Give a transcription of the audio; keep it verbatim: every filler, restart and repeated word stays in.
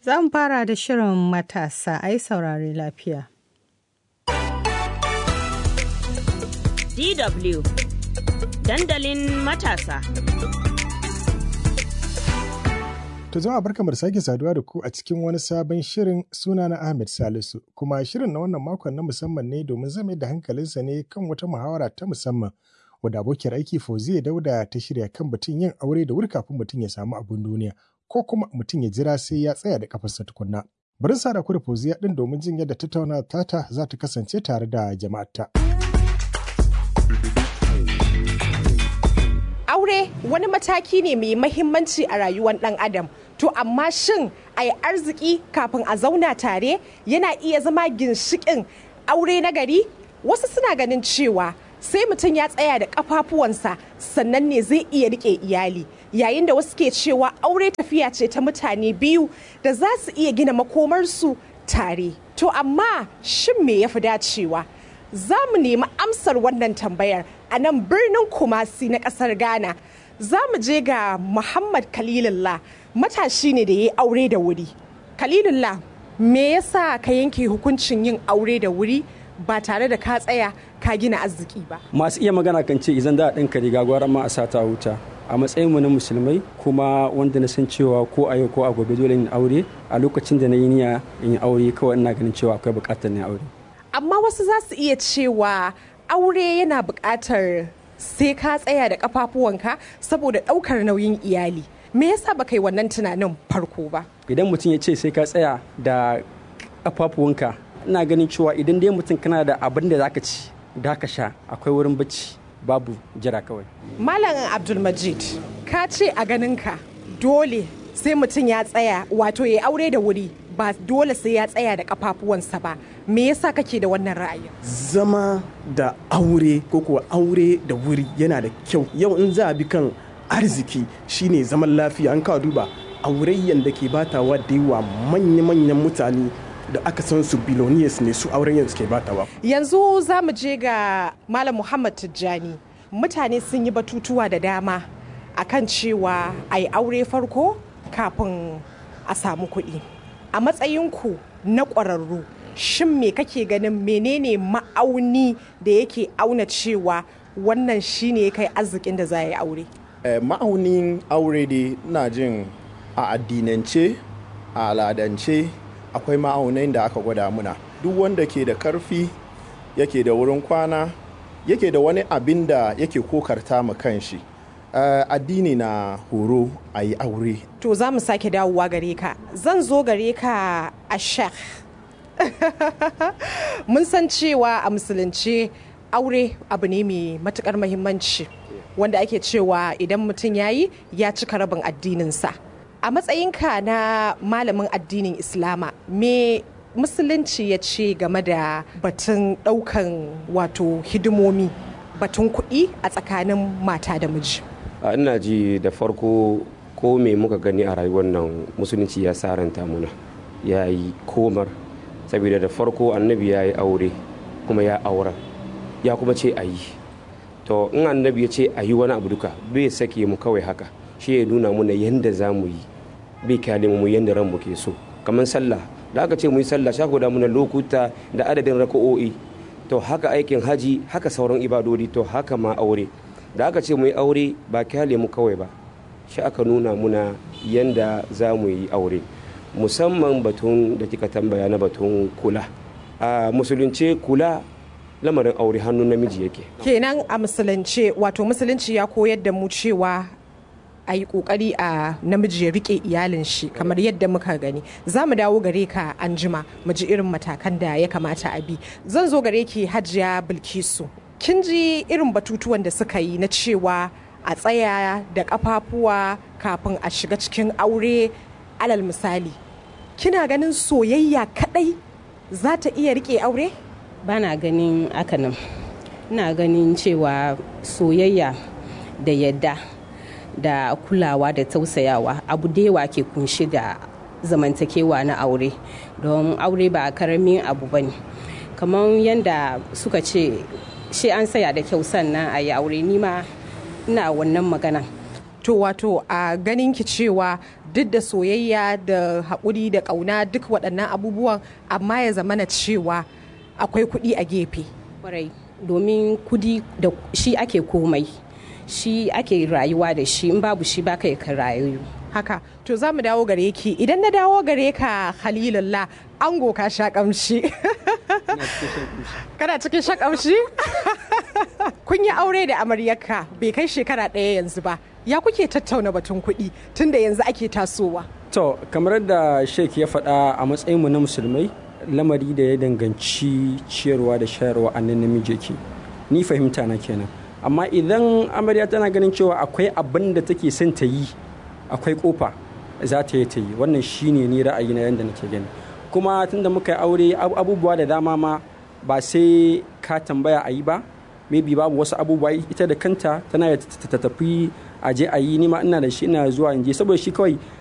Za mu fara da shirin matasa, ai saurari lafiya. D W Dandalin matasa. To jama'a barkamu da sake saduwa da ku a cikin wani sabon shirin. Sunana Ahmed Salisu, kuma shirin na wannan makon na musamman ne domin zame da hankalinsa ne kan wata muhawara ta musamman wadda abokiyar aiki Fauziya Dauda ta shirya kan batun yin aure da wuri kafin mutum ya samu abin duniya, ko kuma mutum ya jira sai ya tsaya da kafarsa tukunna. Bari sa da ku da Fauziya din domin jin yadda tattaunawa tata za ta kasance tare da jama'arta. Aure wani mataki ne mai mahimmanci a rayuwar ɗan adam. To amma shin a yi arziki kafin a zauna tare yana iya zama ginshiƙin aure na gari? Wasu suna ganin cewa sai mutum ya tsaya da ƙafafuwansa sannan ne zai iya riƙe iyali. Yayin da wasu ke cewa aure tafiya ce ta mutane biyu da za su iya gina makomarsu tare. To amma shin me ya fi dacewa? Za mu nemi amsar wannan tambayar a nan birnin Kumasi na ƙasar Ghana. Za mu je ga Muhammad Khalilullah, matashi ne da ya yi aure da wuri. Khalilullah, me yasa ka yanke hukuncin yin aure da wuri ba tare da ka tsaya ka gina arziki ba? Masu iya magana kan ce idan da ɗinka riga gwara ma a sa ta wuta. A matsayinmu na musulmai kuma wanda na san cewa ko a yau ko a gobe dole in aure, a lokacin da na yi niyya in yi aure kawai ina ganin cewa akwai buƙatar na aure. Amma wasu za su iya cewa aure yana buƙatar sai ka tsaya da ƙafafuwanka saboda ɗaukar nauyin iyali. Me yasa ba kai wannan tunanin farko ba? Idan mutum ya ce sai ka tsaya da ƙafafuwanka, ina ganin cewa idan dai mutum kana da abin da zaka ci da ka sha, akwai wurin bacci, babu jira kawai. Malam Abdulmajid, ka ce a ganinka dole sai mutum ya tsaya, wato ya aure da wuri, ba dole sai ya tsaya da kafafuwansa ba. Me yasa kake da wannan ra'ayin? Zama da aure ko kuwa aure da wuri yana da kyau. Yau in za a bi kan arziki shine zaman lafiya, an kawo duba aurayyan da ke batawa da yawa manya-manyan mutane da aka san su billionaires ne su aurayyan suke batawa. Yanzu za mu je ga Malam Muhammad Tijjani. Mutane sun yi batutuwa da dama akan cewa a yi aure farko kafin a samu kuɗi. A matsayinku na ƙwararru, shin me kake ganin menene ma'auni da yake auna cewa wannan shine kai arzikin da za a yi aure? Eh, ma'aunin aure dai na jin a addinance, a al'adance akwai ma'aunai da aka gwada muna. Duk wanda ke da karfi, yake da wurin kwana, yake da wani abin da yake kokarta ma kanshi. Uh, addini na horo a yi aure. To za mu sake dawowa gare ka. Zan zo gare ka a Sheikh. Mun san cewa a musulunci aure abu ne mai matukar muhimmanci wanda ake cewa idan mutum ya yi ya cika rabin addininsa. A matsayinka na malamin addinin Islama, me musulunci ya ce game da batun ɗaukan wato hidimomi, batun kuɗi a tsakanin mata da miji? Ina ji da farko ko me muka gani a rayuwar nan musulunci ya saranta muna ya yi komar, saboda da farko annabi ya yi aure kuma ya aura ya kuma ce a yi. To in annabi ya ce a yi wani abu duka bai sake mu kawai haka, shi ya nuna muna yadda za mu yi, bai kyale mu yadda ran mu ke so. Kamar sallah da aka ce mu yi sallah sha da muna lokuta da adadin raka'o'i, to haka aikin haji, haka sauran ibadodi, to haka ma aure da aka ce mu yi aure ba kyale mu kawai ba, shi aka nuna muna yanda za mu yi aure. Musamman batun da kika tambaya na batun kula, a musulunce kula lamarin aure hannun namiji yake. Kenan a musulunce, wato musulunci ya koyar da mu cewa a yi kokari a namiji ya rike iyalin shi kamar yadda muka gani. Za mu dawo gare ka anjima mu ji irin matakan da ya kamata a bi. Zan zo gare ki Hajiya Bilkisu. Kin ji irin batutuwan da suka yi na cewa a tsaya da kafafuwa kafin a shiga cikin aure. Alal misali, kina ganin soyayya kadai za ta iya rike aure? Bana ganin haka nan. Ina ganin cewa soyayya da yadda da kulawa da tausayawa abu da yawa ke kunshi da zamantakewa na aure, don aure ba karamin abu bane. Kamar yadda suka ce shi an saya da kyau sannan a yi aure, ni ma ina wannan magana. To wato a ganin ki cewa duk da soyayya da haƙuri da ƙauna duk waɗannan abubuwan amma ya zama na cewa akwai kuɗi a gefe. Kwarai, domin kudi da shi ake komai, shi ake rayuwa da shi, in babu shi baka ka rayu. Haka, to za mu dawo gare ki, idan na dawo gare ka Khalilullah, ango ka sha kamshi. Kana cikin sha kamshi? Kun yi aure da amaryarka bai kai shekara ɗaya yanzu ba. Ya kuke tattauna batun kuɗi tunda yanzu ake tasowa? To, kamar da Sheikh ya faɗa a matsayinmu na musulmai, lamari da ya danganci ciyarwa da shayarwa a nan namiji ke. Ni fahimta na kenan. Amma idan amarya tana ganin cewa akwai abin da take son ta yi, akwai kofa za ta yi ta yi. Wannan shine ni ra'ayi na yanda nake gani. Kuma tunda muka yi aure abubuwa da dama ma ba sai ka tambaya a yi ba. Maybe babu wasu abubuwa ita da kanta tana ta tafi a je a yi, ni ma ina da shi ina zuwa in je saboda shi kawai